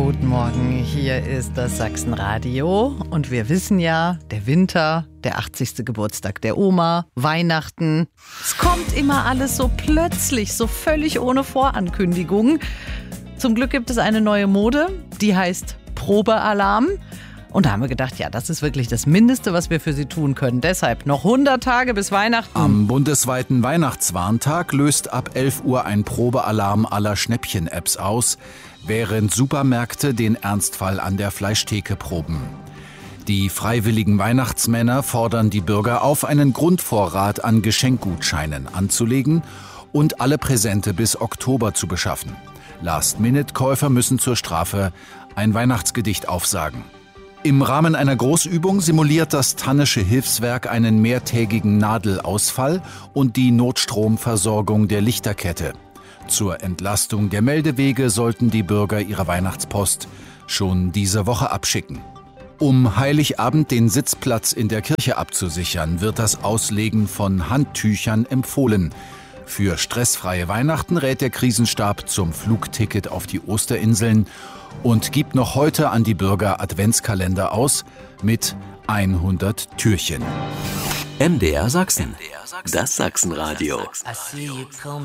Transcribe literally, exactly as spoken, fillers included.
Guten Morgen, hier ist das Sachsenradio und wir wissen ja, der Winter, der achtzigste Geburtstag der Oma, Weihnachten. Es kommt immer alles so plötzlich, so völlig ohne Vorankündigung. Zum Glück gibt es eine neue Mode, die heißt Probealarm. Und da haben wir gedacht, ja, das ist wirklich das Mindeste, was wir für Sie tun können. Deshalb noch hundert Tage bis Weihnachten. Am bundesweiten Weihnachtswarntag löst ab elf Uhr ein Probealarm aller Schnäppchen-Apps aus, während Supermärkte den Ernstfall an der Fleischtheke proben. Die freiwilligen Weihnachtsmänner fordern die Bürger auf, einen Grundvorrat an Geschenkgutscheinen anzulegen und alle Präsente bis Oktober zu beschaffen. Last-Minute-Käufer müssen zur Strafe ein Weihnachtsgedicht aufsagen. Im Rahmen einer Großübung simuliert das Tannische Hilfswerk einen mehrtägigen Nadelausfall und die Notstromversorgung der Lichterkette. Zur Entlastung der Meldewege sollten die Bürger ihre Weihnachtspost schon diese Woche abschicken. Um Heiligabend den Sitzplatz in der Kirche abzusichern, wird das Auslegen von Handtüchern empfohlen. Für stressfreie Weihnachten rät der Krisenstab zum Flugticket auf die Osterinseln und gibt noch heute an die Bürger Adventskalender aus mit hundert Türchen. M D R Sachsen, das Sachsenradio.